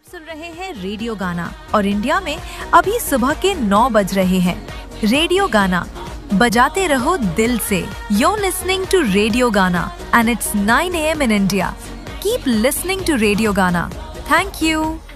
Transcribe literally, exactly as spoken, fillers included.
सुन रहे हैं रेडियो गाना और इंडिया में अभी सुबह के नौ बज रहे हैं। रेडियो गाना बजाते रहो दिल से। You're listening to रेडियो गाना and it's nine a m in India. Keep listening to radio गाना. Thank you.